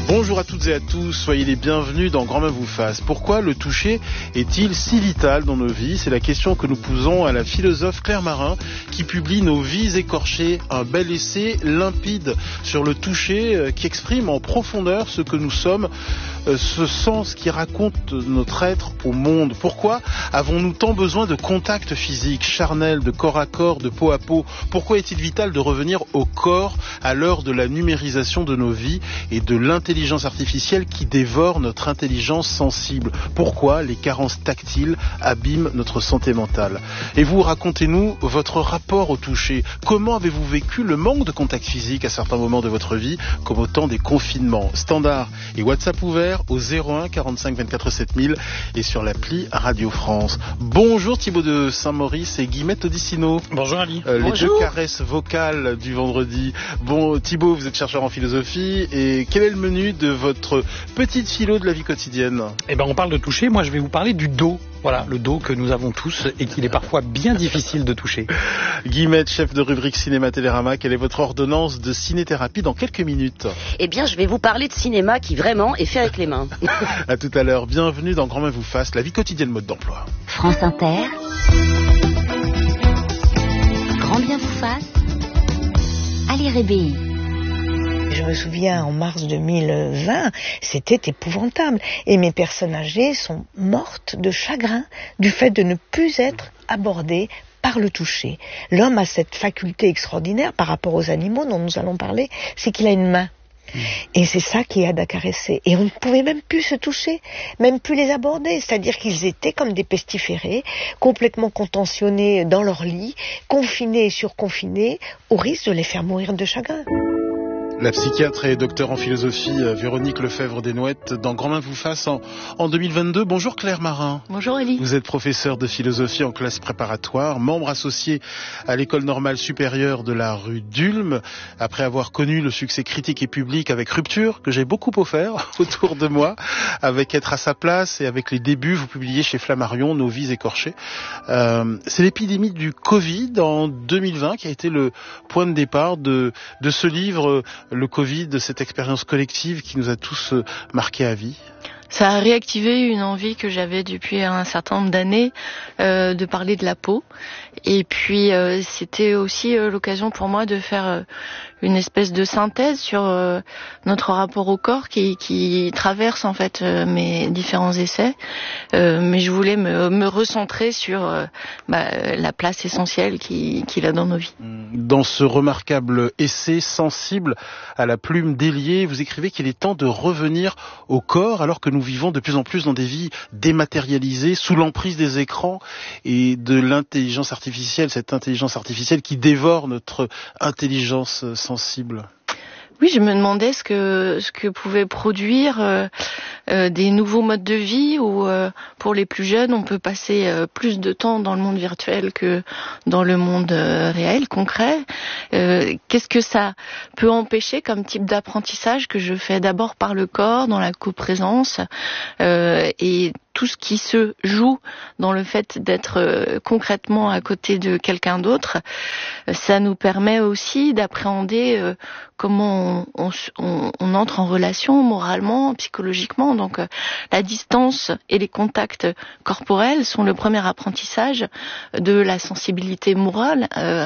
Bonjour à toutes et à tous, soyez les bienvenus dans Grand Main vous fasse. Pourquoi le toucher est-il si vital dans nos vies? C'est la question que nous posons à la philosophe Claire Marin qui publie Nos vies écorchées, un bel essai limpide sur le toucher qui exprime en profondeur ce que nous sommes, ce sens qui raconte notre être au monde. Pourquoi avons-nous tant besoin de contact physique, charnel, de corps à corps, de peau à peau? Pourquoi est-il vital de revenir au corps à l'heure de la numérisation de nos vies et de l'intelligence artificielle qui dévore notre intelligence sensible? Pourquoi les carences tactiles abîment notre santé mentale? Et vous, racontez-nous votre rapport au toucher. Comment avez-vous vécu le manque de contact physique à certains moments de votre vie, comme au temps des confinements? Standard et WhatsApp ouvert au 01 45 24 7000 et sur l'appli Radio France. Bonjour Thibaut de Saint-Maurice et Guillemette Odissino. Bonjour Ali. Les deux caresses vocales du vendredi. Bon, Thibaut, vous êtes chercheur en philosophie et quel est le menu de votre petite philo de la vie quotidienne? Eh ben, on parle de toucher. Moi, je vais vous parler du dos. Voilà, le dos que nous avons tous et qu'il est parfois bien difficile de toucher. Guillemette, chef de rubrique Cinéma Télérama, quelle est votre ordonnance de ciné-thérapie dans quelques minutes? Eh bien, je vais vous parler de cinéma qui vraiment est fait avec les mains. À tout à l'heure. Bienvenue dans Grand Main vous fasse, la vie quotidienne mode d'emploi. France Inter. Grand bien vous fasse. Ali Rébéi. Je me souviens, en mars 2020, c'était épouvantable. Et mes personnes âgées sont mortes de chagrin du fait de ne plus être abordées par le toucher. L'homme a cette faculté extraordinaire par rapport aux animaux dont nous allons parler, c'est qu'il a une main. Et c'est ça qui aide à caresser. Et on ne pouvait même plus se toucher, même plus les aborder. C'est-à-dire qu'ils étaient comme des pestiférés, complètement contentionnés dans leur lit, confinés et surconfinés, au risque de les faire mourir de chagrin. La psychiatre et docteur en philosophie Véronique Lefebvre-Desnouettes dans Grand Main vous fasse en 2022. Bonjour Claire Marin. Bonjour Elie. Vous êtes professeure de philosophie en classe préparatoire, membre associé à l'école normale supérieure de la rue d'Ulm. Après avoir connu le succès critique et public avec Rupture, que j'ai beaucoup offert autour de moi, avec Être à sa place et avec les débuts, vous publiez chez Flammarion Nos vies écorchées. C'est l'épidémie du Covid en 2020 qui a été le point de départ de ce livre, le Covid, de cette expérience collective qui nous a tous marqués à vie. Ça a réactivé une envie que j'avais depuis un certain nombre d'années de parler de la peau. Et puis c'était aussi l'occasion pour moi de faire une espèce de synthèse sur notre rapport au corps qui traverse en fait mes différents essais. Mais je voulais me recentrer sur la place essentielle qu'il a dans nos vies. Dans ce remarquable essai sensible à la plume déliée, vous écrivez qu'il est temps de revenir au corps alors que nous vivons de plus en plus dans des vies dématérialisées, sous l'emprise des écrans et de l'intelligence artificielle, cette intelligence artificielle qui dévore notre intelligence sensible. Oui, je me demandais ce que pouvaient produire des nouveaux modes de vie où pour les plus jeunes, on peut passer plus de temps dans le monde virtuel que dans le monde réel, concret. Qu'est-ce que ça peut empêcher comme type d'apprentissage que je fais d'abord par le corps, dans la coprésence et tout ce qui se joue dans le fait d'être concrètement à côté de quelqu'un d'autre, ça nous permet aussi d'appréhender comment on entre en relation moralement, psychologiquement. Donc la distance et les contacts corporels sont le premier apprentissage de la sensibilité morale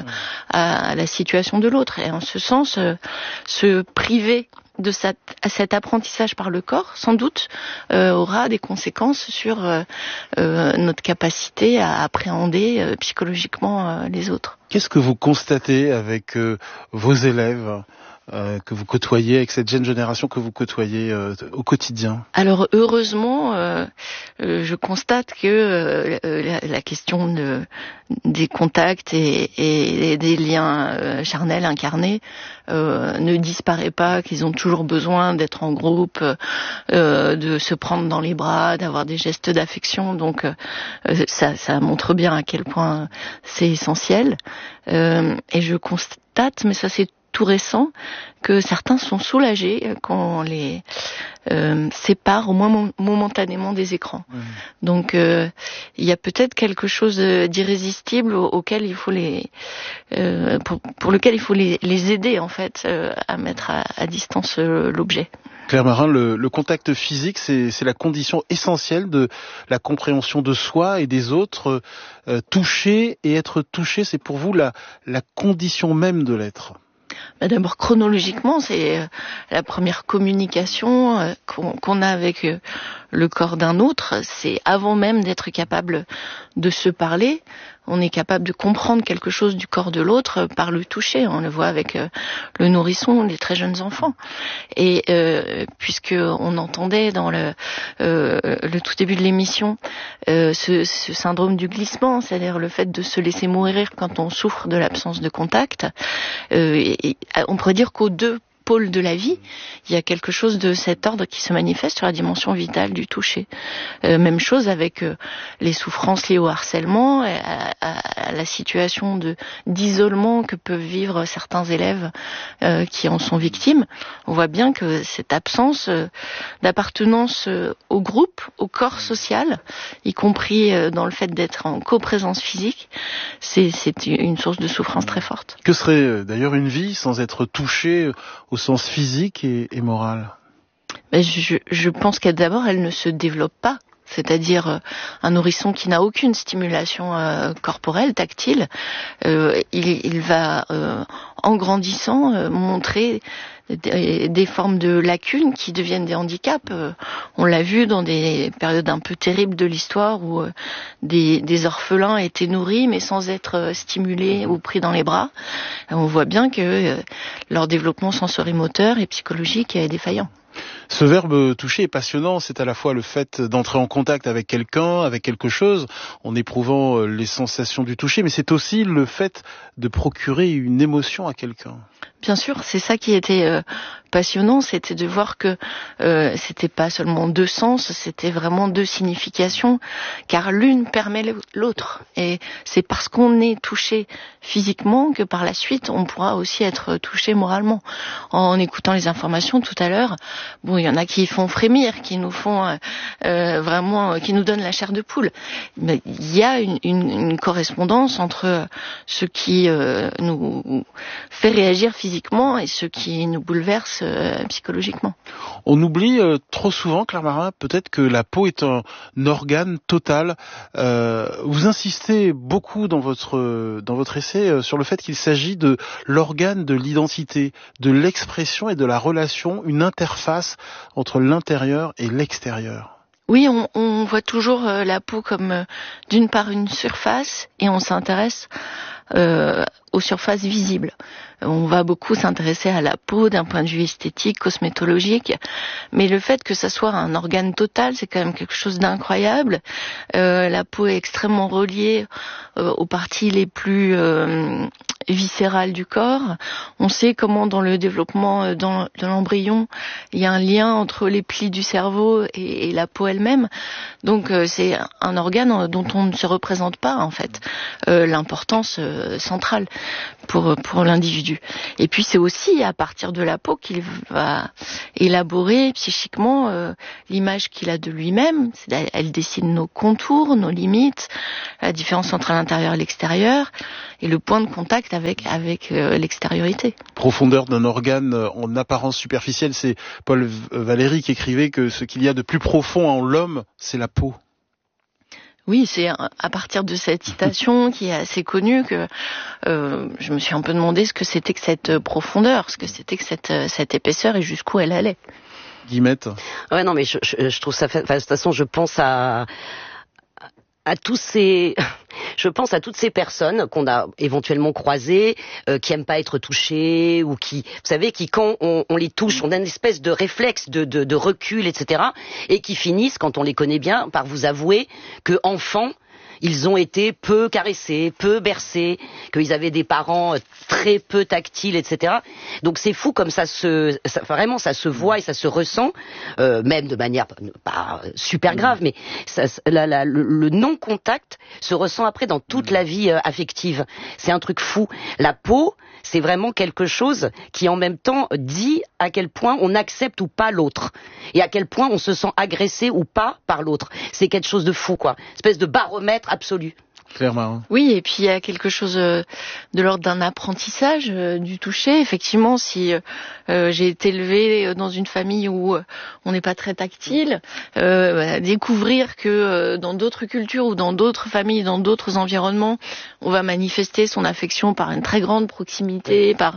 à la situation de l'autre. Et en ce sens, se priver de cet apprentissage par le corps, sans doute, aura des conséquences sur notre capacité à appréhender psychologiquement les autres. Qu'est-ce que vous constatez avec vos élèves que vous côtoyez, avec cette jeune génération que vous côtoyez au quotidien? Alors heureusement, je constate que la question des contacts et des liens charnels incarnés ne disparaît pas, qu'ils ont toujours besoin d'être en groupe, de se prendre dans les bras, d'avoir des gestes d'affection. Donc ça montre bien à quel point c'est essentiel. Et je constate, mais ça c'est tout récent, que certains sont soulagés quand on les sépare au moins momentanément des écrans. Donc il y a peut-être quelque chose d'irrésistible auquel il faut pour lequel il faut les aider en fait à mettre à distance l'objet. Claire Marin, le contact physique, c'est la condition essentielle de la compréhension de soi et des autres. Toucher et être touché, c'est pour vous la condition même de l'être. D'abord, chronologiquement, c'est la première communication qu'on a avec le corps d'un autre. C'est avant même d'être capable de se parler. On est capable de comprendre quelque chose du corps de l'autre par le toucher. On le voit avec le nourrisson, les très jeunes enfants. Et puisque on entendait dans le tout début de l'émission ce syndrome du glissement, c'est-à-dire le fait de se laisser mourir quand on souffre de l'absence de contact, on pourrait dire qu'aux deux pôle de la vie, il y a quelque chose de cet ordre qui se manifeste sur la dimension vitale du toucher. Même chose avec les souffrances liées au harcèlement, à la situation d'isolement que peuvent vivre certains élèves qui en sont victimes. On voit bien que cette absence d'appartenance au groupe, au corps social, y compris dans le fait d'être en coprésence physique, c'est une source de souffrance très forte. Que serait d'ailleurs une vie sans être touchée au sens physique et moral? Je pense qu'elle ne se développe pas. C'est-à-dire un nourrisson qui n'a aucune stimulation corporelle, tactile, il va en grandissant montrer des formes de lacunes qui deviennent des handicaps. On l'a vu dans des périodes un peu terribles de l'histoire où des orphelins étaient nourris mais sans être stimulés ou pris dans les bras. On voit bien que leur développement sensorimoteur et psychologique est défaillant. Ce verbe toucher est passionnant, c'est à la fois le fait d'entrer en contact avec quelqu'un, avec quelque chose, en éprouvant les sensations du toucher, mais c'est aussi le fait de procurer une émotion à quelqu'un. Bien sûr, c'est ça qui était passionnant, c'était de voir que c'était pas seulement deux sens, c'était vraiment deux significations, car l'une permet l'autre. Et c'est parce qu'on est touché physiquement que par la suite, on pourra aussi être touché moralement. En écoutant les informations tout à l'heure, bon, il y en a qui font frémir, qui nous font vraiment, qui nous donnent la chair de poule. Mais il y a une correspondance entre ce qui nous fait réagir physiquement et ce qui nous bouleverse psychologiquement. On oublie trop souvent, Claire Marin, peut-être que la peau est un organe total. Vous insistez beaucoup dans votre essai sur le fait qu'il s'agit de l'organe de l'identité, de l'expression et de la relation, une interface entre l'intérieur et l'extérieur. Oui, on voit toujours la peau comme d'une part une surface et on s'intéresse aux surfaces visibles. On va beaucoup s'intéresser à la peau d'un point de vue esthétique, cosmétologique, mais le fait que ça soit un organe total, c'est quand même quelque chose d'incroyable. La peau est extrêmement reliée aux parties les plus viscérales du corps. On sait comment dans le développement de l'embryon, il y a un lien entre les plis du cerveau et la peau elle-même. Donc c'est un organe dont on ne se représente pas en fait l'importance centrale pour l'individu. Et puis c'est aussi à partir de la peau qu'il va élaborer psychiquement l'image qu'il a de lui-même. Elle dessine nos contours, nos limites, la différence entre l'intérieur et l'extérieur et le point de contact avec l'extériorité. Profondeur d'un organe en apparence superficielle, c'est Paul Valéry qui écrivait que ce qu'il y a de plus profond en l'homme, c'est la peau. Oui, c'est à partir de cette citation qui est assez connue que je me suis un peu demandé ce que c'était que cette profondeur, ce que c'était que cette épaisseur et jusqu'où elle allait. Guillemette. Ouais, non, mais je trouve ça fait. Enfin, de toute façon, je pense à tous ces. Je pense à toutes ces personnes qu'on a éventuellement croisées, qui aiment pas être touchées ou qui, vous savez, qui quand on les touche, on a une espèce de réflexe de recul, etc. Et qui finissent, quand on les connaît bien, par vous avouer que enfants, ils ont été peu caressés, peu bercés, qu'ils avaient des parents très peu tactiles, etc. Donc c'est fou comme vraiment ça se voit et ça se ressent, même de manière pas super grave, mais le non-contact se ressent après dans toute la vie affective. C'est un truc fou. La peau, c'est vraiment quelque chose qui en même temps dit à quel point on accepte ou pas l'autre et à quel point on se sent agressé ou pas par l'autre. C'est quelque chose de fou, quoi. Espèce de baromètre absolu. Claire Marin. Oui, et puis il y a quelque chose de l'ordre d'un apprentissage du toucher. Effectivement, si j'ai été élevée dans une famille où on n'est pas très tactile, découvrir que dans d'autres cultures ou dans d'autres familles, dans d'autres environnements, on va manifester son affection par une très grande proximité, par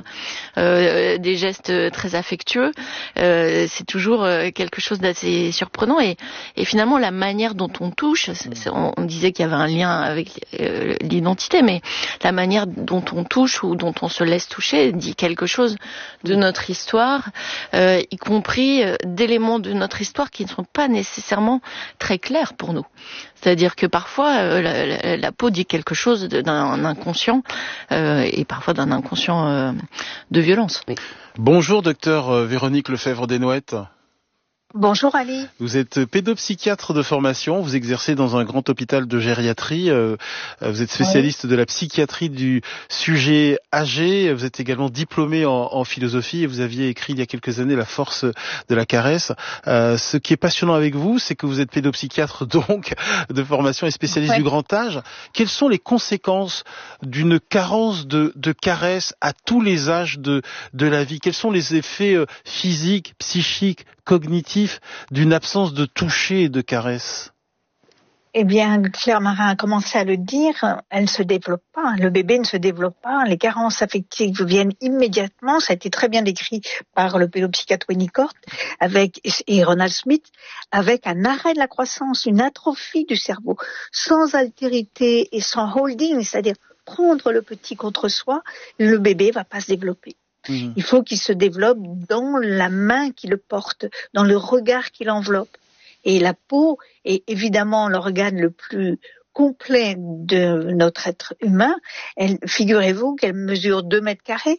des gestes très affectueux, c'est toujours quelque chose d'assez surprenant. Et finalement, la manière dont on touche, on disait qu'il y avait un lien avec l'identité, mais la manière dont on touche ou dont on se laisse toucher dit quelque chose de notre histoire, y compris d'éléments de notre histoire qui ne sont pas nécessairement très clairs pour nous. C'est-à-dire que parfois la peau dit quelque chose d'un inconscient et parfois d'un inconscient de violence. Oui. Bonjour docteur Véronique Lefebvre-Desnouettes. Bonjour Ali. Vous êtes pédopsychiatre de formation, vous exercez dans un grand hôpital de gériatrie, vous êtes spécialiste de la psychiatrie du sujet âgé, vous êtes également diplômé en philosophie et vous aviez écrit il y a quelques années La force de la caresse. Ce qui est passionnant avec vous, c'est que vous êtes pédopsychiatre donc de formation et spécialiste du grand âge. Quelles sont les conséquences d'une carence de caresse à tous les âges de la vie? Quels sont les effets physiques, psychiques, cognitif d'une absence de toucher et de caresse? Eh bien, Claire Marin a commencé à le dire, elle ne se développe pas, le bébé ne se développe pas, les carences affectives viennent immédiatement, ça a été très bien décrit par le pédopsychiatre Winnicott et Ronald Smith, avec un arrêt de la croissance, une atrophie du cerveau, sans altérité et sans holding, c'est-à-dire prendre le petit contre soi, le bébé va pas se développer. Il faut qu'il se développe dans la main qui le porte, dans le regard qui l'enveloppe. Et la peau est évidemment l'organe le plus complet de notre être humain. Figurez-vous qu'elle mesure 2 mètres carrés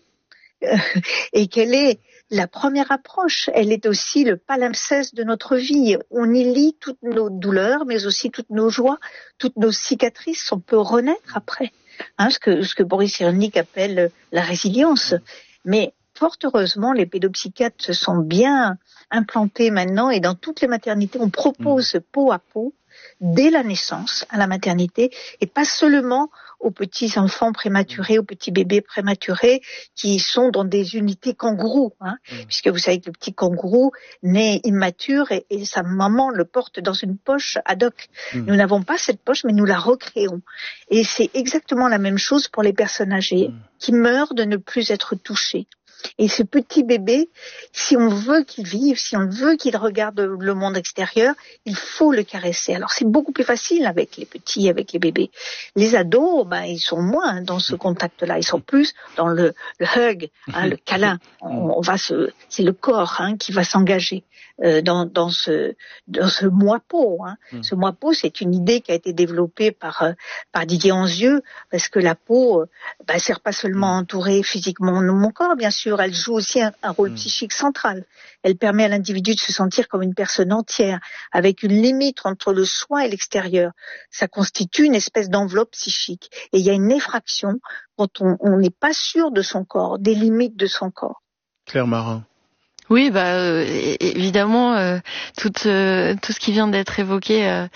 et qu'elle est la première approche. Elle est aussi le palimpseste de notre vie. On y lit toutes nos douleurs, mais aussi toutes nos joies, toutes nos cicatrices. On peut renaître après. Ce que Boris Cyrulnik appelle la résilience. Mais fort heureusement, les pédopsychiatres se sont bien implantés maintenant et dans toutes les maternités, on propose peau à peau dès la naissance à la maternité et pas seulement aux petits enfants prématurés, aux petits bébés prématurés qui sont dans des unités kangourous, puisque vous savez que le petit kangourou naît immature et sa maman le porte dans une poche ad hoc. Nous n'avons pas cette poche, mais nous la recréons. Et c'est exactement la même chose pour les personnes âgées qui meurent de ne plus être touchées. Et ce petit bébé, si on veut qu'il vive, si on veut qu'il regarde le monde extérieur, il faut le caresser. Alors c'est beaucoup plus facile avec les petits, avec les bébés. Les ados, ils sont moins dans ce contact-là, ils sont plus dans le hug, le câlin. C'est le corps qui va s'engager dans ce moi-peau. Ce moi-peau, c'est une idée qui a été développée par Didier Anzieux, parce que la peau sert pas seulement à entourer physiquement mon corps, bien sûr, elle joue aussi un rôle psychique central. Elle permet à l'individu de se sentir comme une personne entière, avec une limite entre le soi et l'extérieur. Ça constitue une espèce d'enveloppe psychique. Et il y a une effraction quand on n'est pas sûr de son corps, des limites de son corps. Claire Marin. Oui, évidemment, tout ce qui vient d'être évoqué,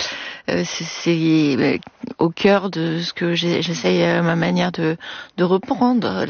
c'est au cœur de ce que j'essaye à ma manière de reprendre.